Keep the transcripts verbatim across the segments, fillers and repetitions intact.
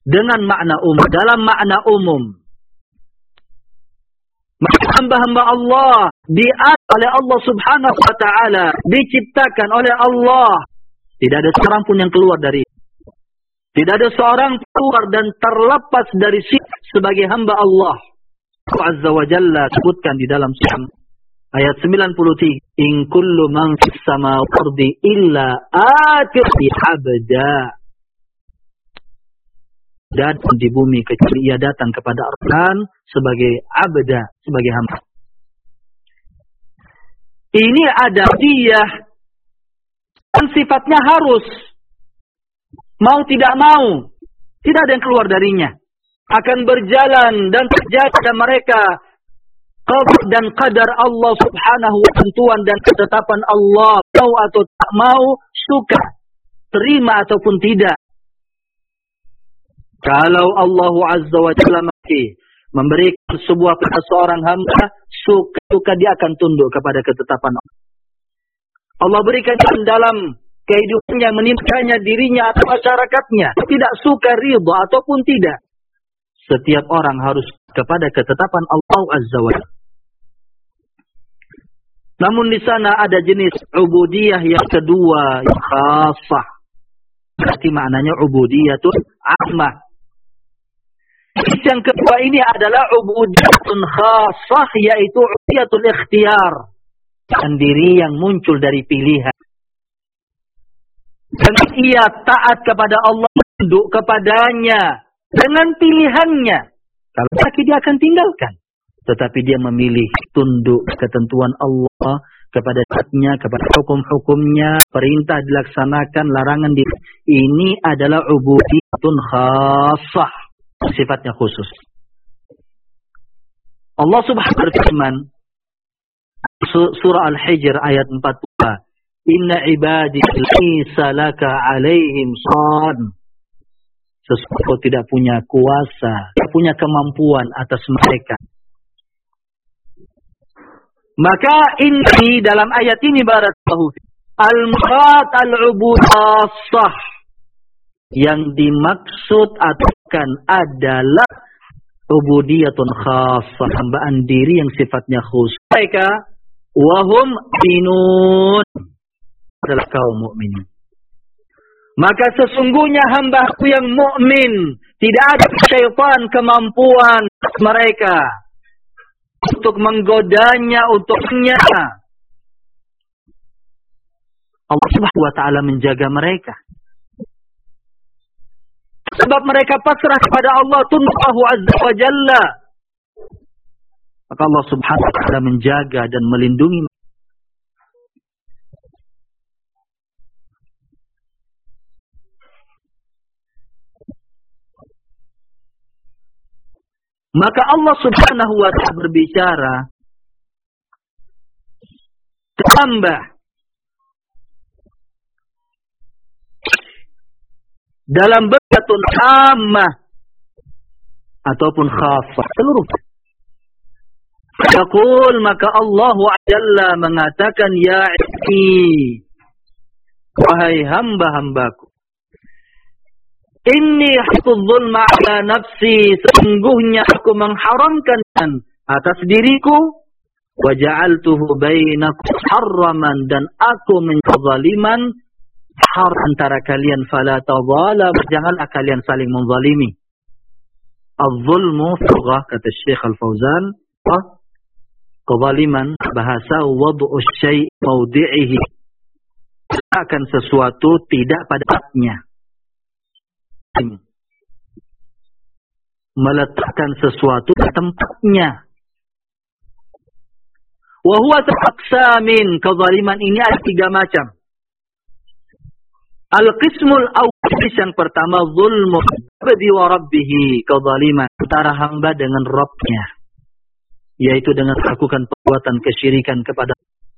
dengan makna umum, dalam makna umum. Maka hamba-hamba Allah diatur oleh Allah Subhanahu wa taala, diciptakan oleh Allah. Tidak ada seorang pun yang keluar dari, tidak ada seorang keluar dan terlepas dari sifat sebagai hamba Allah. Allah Azza wa Jalla sebutkan di dalam surah ayat sembilan puluh tiga, in kullu man fis samawati illa atihi abda. Dan di bumi kecuali ia datang kepada Ar-Rahman sebagai abda, sebagai hamba. Ini ada dia dan sifatnya harus, mau tidak mau, tidak ada yang keluar darinya. Akan berjalan dan terjadi pada mereka qadar dan qadar Allah Subhanahu wa tentuan dan ketetapan Allah, mau atau tak mau, suka, terima ataupun tidak. Kalau Allah Azza wa Jalla memberikan sebuah kepada seorang hamba, suka-suka dia akan tunduk kepada ketetapan Allah. Allah berikan dalam kehidupannya, menimpanya dirinya atau masyarakatnya, tidak suka, ridha ataupun tidak. Setiap orang harus kepada ketetapan Allah Azza wa Jalla. Namun di sana ada jenis ubudiyah yang kedua, yang khasah. Berarti maknanya ubudiyatun ammah. Yang kedua ini adalah ubudiyatun khasah, yaitu ubudiyatul ikhtiyar. Sendiri yang muncul dari pilihan. Dan ia taat kepada Allah, tunduk kepadanya dengan pilihannya. Kalau sakit dia akan tinggalkan. Tetapi dia memilih tunduk ketentuan Allah, kepada zatnya, kepada hukum-hukumnya, perintah dilaksanakan, larangan di. Ini adalah ubudiyatun khasah, sifatnya khusus. Allah Subhanahu wa taala surah Al-Hijr ayat empat puluh, inna ibadi laysa laka alaihim sultan. Sesuatu tidak punya kuasa, tidak punya kemampuan atas mereka. Maka ini dalam ayat ini barakallahu fi al-murad al-ubudiyah, yang dimaksud akan adalah ubudiyatun khassah, hambaan diri yang sifatnya khusus. Mereka wahum minun adalah kaum mukminin. Maka sesungguhnya hamba-Ku yang mukmin, tidak ada syaitan kemampuan mereka untuk menggodanya, untuknya. Allah Subhanahu wa taala menjaga mereka. Sebab mereka pasrah kepada Allah Subhanahu Azza wa Jalla. Maka Allah Subhanahu wa taala menjaga dan melindungi mereka. Maka Allah Subhanahu wa taala berbicara tambah dalam bentuk ammah ataupun khafah seluruh. Yaqul, maka Allah Jalla mengatakan, ya ibadi, wahai hamba-hambaku, inni haqqul zulma ala nafsi, sesungguhnya aku mengharamkan atas diriku, wa ja'altuhu bainakum haraman, dan aku menzaliman har antara kalian, fala tadhalam, janganlah kalian saling menzalimi. Az-zulmu fugha, kata Syekh Al-Fauzan, kezaliman bahasa wad'u syai' mawdi'ihi, akan sesuatu tidak pada tempatnya, meletakkan sesuatu di tempatnya. Wa huwa aqsamin, kezaliman ini ada tiga macam. Al-qismul awwal, yang pertama, zulmu abdi wa rabbihi, kezaliman antara hamba dengan Rabbnya, yaitu dengan melakukan perbuatan kesyirikan kepada.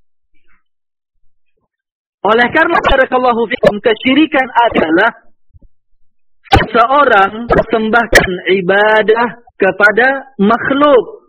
Oleh karena barakallahu fikum, kesyirikan adalah seseorang persembahkan ibadah kepada makhluk,